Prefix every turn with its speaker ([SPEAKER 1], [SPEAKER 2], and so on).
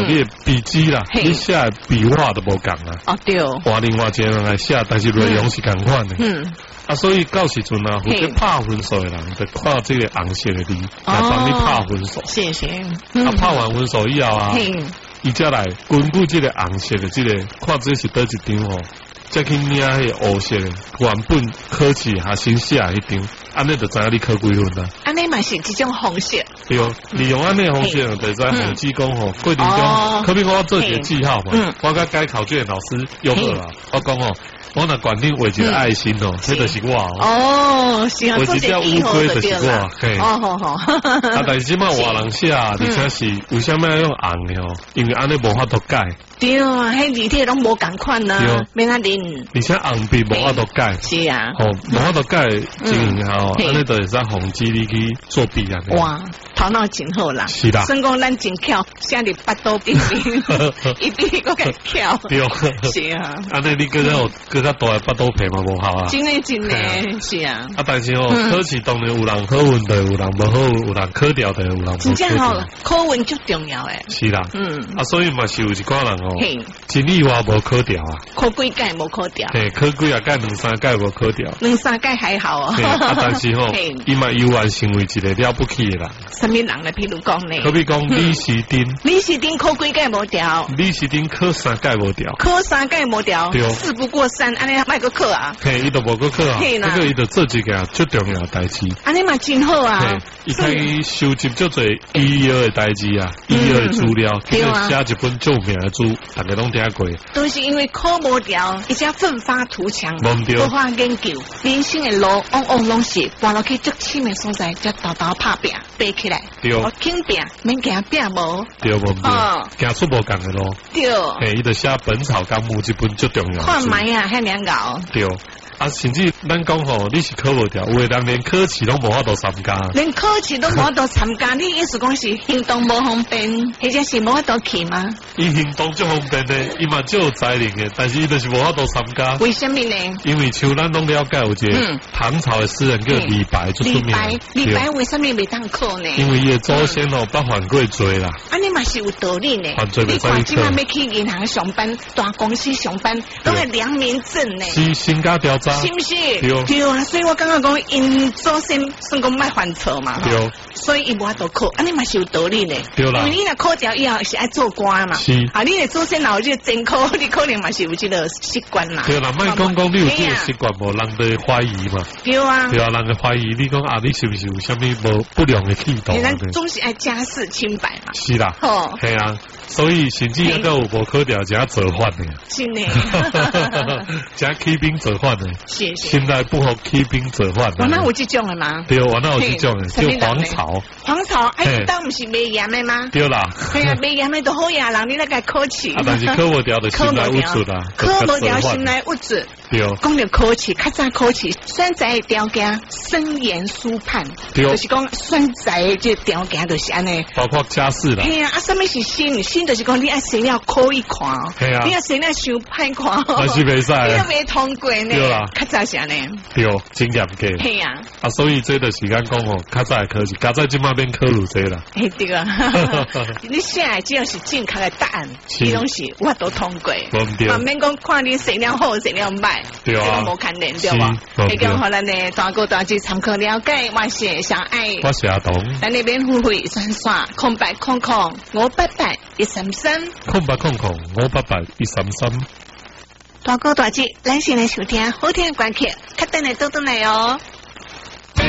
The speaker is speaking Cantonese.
[SPEAKER 1] 你的笔记啦，你写的笔画都无共啊。
[SPEAKER 2] 哦对。
[SPEAKER 1] 换另外一个人来写，但是内容是共款的。所以到时阵啊，负责拍分数的人就看这个红色的字来帮你拍分数。
[SPEAKER 2] 谢谢。
[SPEAKER 1] 拍完分数以后啊，伊才来根据这个红色的这个，看这是倒一张哦，再去领迄个黑色的，原本考试还先写迄张，安尼就知影你考几分啦。
[SPEAKER 2] 安尼嘛是这种方式。
[SPEAKER 1] 对，利用安尼方式就知红记讲吼，过程中，可比我做一个记号嘛，我甲改考卷的老师用好啦，我讲哦。我那管定画一个爱心哦，这就是我哦。
[SPEAKER 2] 哦，是啊，
[SPEAKER 1] 画一只乌龟就是我，嘿。
[SPEAKER 2] 好。
[SPEAKER 1] 啊，但是即摆外人写，而且是为什么要用红的哦？因为安尼无法度改。
[SPEAKER 2] 对啊，迄字体拢无共款呐，免啊认。
[SPEAKER 1] 而且红笔无法度改。
[SPEAKER 2] 是啊。
[SPEAKER 1] 哦，无法度改，真有效，安尼就会使防止你去作弊啊。
[SPEAKER 2] 哇，头脑真好啦。
[SPEAKER 1] 是啦。
[SPEAKER 2] 算讲咱真巧，写伫巴肚边边，一边个个巧。
[SPEAKER 1] 对。
[SPEAKER 2] 是啊。
[SPEAKER 1] 安尼你搁较大的巴肚皮嘛无效啊。
[SPEAKER 2] 真的，是啊。
[SPEAKER 1] 啊，但是哦，考试当然有人考运的，有人无好，有人考掉的，有人无考掉。
[SPEAKER 2] 真正好，考运最重要诶。
[SPEAKER 1] 是啦。所以嘛是有一寡人哦，真意外无考掉啊。
[SPEAKER 2] 考几届无考掉。
[SPEAKER 1] 嘿，考几啊届两三届无考掉。
[SPEAKER 2] 两三届还好哦。
[SPEAKER 1] 但是吼，伊嘛有缘成为一个了不起的人。
[SPEAKER 2] 什么人咧？譬如讲呢？
[SPEAKER 1] 可比讲李时珍。
[SPEAKER 2] 李时珍考几届无掉？
[SPEAKER 1] 李时珍考3届无掉。
[SPEAKER 2] 考3届无掉。
[SPEAKER 1] 对。
[SPEAKER 2] 事不过3，安尼卖个考啊。
[SPEAKER 1] 嘿，伊都无个考啊。这个伊就做一件最重要的代志。
[SPEAKER 2] 安尼嘛真好啊。
[SPEAKER 1] 伊可以收集足侪医药的代志啊，医药的资料，去写一本著名的书，大家拢听过。
[SPEAKER 2] 都是因为考无掉，而且奋发图强，
[SPEAKER 1] 无
[SPEAKER 2] 法研究，人生的路往往拢是搬落去足深的所在，才豆豆拍拼爬起来。
[SPEAKER 1] 对。
[SPEAKER 2] 轻拼免惊拼无。
[SPEAKER 1] 对无？行出无共的路。
[SPEAKER 2] 对。
[SPEAKER 1] 嘿，伊就写《本草纲目》这本最重要。
[SPEAKER 2] 看卖啊，遐两搞。
[SPEAKER 1] 对。啊，甚至咱讲吼，你是考无掉，有的人连考试拢无法度参加，
[SPEAKER 2] 连考试都无法度参加，你意思讲是行动无方便，或者是无法度去吗？
[SPEAKER 1] 伊行动足方便的，伊嘛就有才能的，但是伊就是无法度参加。
[SPEAKER 2] 为什么呢？
[SPEAKER 1] 因为像咱拢了解有一个唐朝的诗人叫李白，就出名。
[SPEAKER 2] 李白为什么袂当考呢？
[SPEAKER 1] 因为伊的祖先哦，捌犯过罪啦。
[SPEAKER 2] 安尼嘛是有道理呢。
[SPEAKER 1] 犯罪袂使考。
[SPEAKER 2] 你看今晚要去银行上班，大公司上班，都系良民证呢。
[SPEAKER 1] 是身家调查。
[SPEAKER 2] 是不是？对啊，所以我刚刚讲，因祖先算讲卖犯错嘛，
[SPEAKER 1] 对，
[SPEAKER 2] 所以伊无法度考，安尼嘛是有道理呢。
[SPEAKER 1] 对啦，
[SPEAKER 2] 因为你若考掉以后是爱做官嘛，
[SPEAKER 1] 是
[SPEAKER 2] 啊，你的祖先若有这个真考，你可能嘛是有这个习惯啦。
[SPEAKER 1] 对啦，莫讲你有这个习惯，无人就怀疑嘛。
[SPEAKER 2] 对啊，
[SPEAKER 1] 对啊，人就怀疑你讲啊，你是不是有啥物不良的气度？
[SPEAKER 2] 咱总是爱家世清白嘛。
[SPEAKER 1] 是啦，哦，系啊。所以甚至那个有无考掉，加折换的，
[SPEAKER 2] 是呢，
[SPEAKER 1] 加起兵折换的，
[SPEAKER 2] 是
[SPEAKER 1] 现在不好起兵折换。
[SPEAKER 2] 我那有这种的吗？
[SPEAKER 1] 对，我那有这种的，叫黄巢。
[SPEAKER 2] 黄巢，哎，当不是卖盐的吗？
[SPEAKER 1] 对啦，
[SPEAKER 2] 对啊，卖盐的都好呀，人你那个考试。
[SPEAKER 1] 啊，但是考无掉的心内无主啦，
[SPEAKER 2] 考无掉心内无主。
[SPEAKER 1] 对，
[SPEAKER 2] 讲到考试，较早考试，选择条件森严书判，就是讲选择这条件就是安尼，
[SPEAKER 1] 包括家世啦。
[SPEAKER 2] 嘿啊，啊，什么是新？新就是讲你爱生了考一看，你爱生了想歹看，
[SPEAKER 1] 还是袂使，
[SPEAKER 2] 你又未通过呢。
[SPEAKER 1] 对啦，
[SPEAKER 2] 较早是安尼。
[SPEAKER 1] 对，真严格。
[SPEAKER 2] 嘿啊，
[SPEAKER 1] 啊，所以这个时间讲哦，较早的考试，较早即马变考路这啦。
[SPEAKER 2] 嘿对啊，你写的只要是正确的答案，你拢是我都通过。慢慢讲，看你生了好，生了歹。
[SPEAKER 1] 对啊，
[SPEAKER 2] 无看连对吧？你讲好咱呢，大哥大姐参考了解，我是小爱，
[SPEAKER 1] 我是阿东。
[SPEAKER 2] 咱那边付费算算，0800-588-133，0800-588-133。大哥大姐，咱先来收听好听的歌曲，较等来倒转来哦。